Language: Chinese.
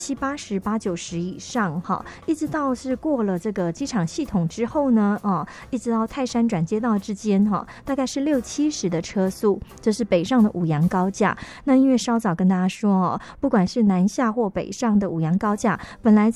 70、80、80、90以上哈，一直到是过了这个机场系统之后呢，一直到泰山转接道之间哈，大概是60、70的车速，这是北上的五杨高架。那因为稍早跟大家说不管是南下或北上的五杨高架，本来